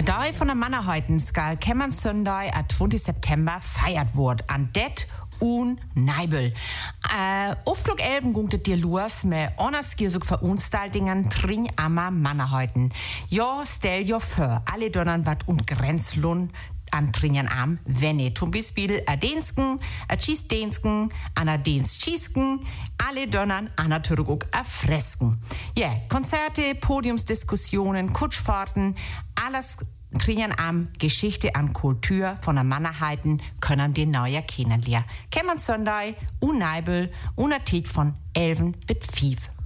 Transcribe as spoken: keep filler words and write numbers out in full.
A Dag von der Mannerheiten skal Kämmern Sonntag, am zwanzigsten September, feiert wird. An det und Neibel. Äh, auf Glück elf gungt es dir los mit einer Skiersug Veranstaltungen drin ammer Mannerheiten. Ja, stell dir vor, alle donnern wat und Grenzlohn an Trinjan am, wenn ihr zum Beispiel a Dänsken, a Cheese-Dänsken, an a Däns-Cheesken, alle Donnern an a Türkuk a Fresken. Ja, yeah, Konzerte, Podiumsdiskussionen, Kutschfahrten, alles Trinjan am, Geschichte an Kultur von der Mannerheiten können die neuer kennenlernen. Kämmern Sonntag, un Neibel, un a Tiet von elf bis fünf.